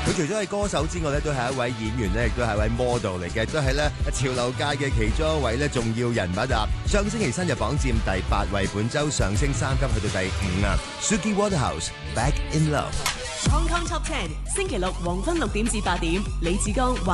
佢除咗係歌手之外咧，都係一位演員咧，亦都係一位 model 嚟嘅，都係咧潮流界嘅其中一位咧重要人物啊！上星期新日榜佔第8位，本周上升3級去到第5啊 Suki Waterhouse Back in Love。 Hong Kong Top 10，星期六黃昏6點至8點，李志剛。